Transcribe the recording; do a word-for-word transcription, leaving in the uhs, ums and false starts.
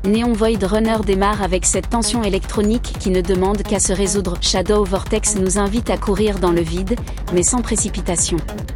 Neon Void Runner démarre avec cette tension électronique qui ne demande qu'à se résoudre. Shadow Vortex nous invite à courir dans le vide, mais sans précipitation.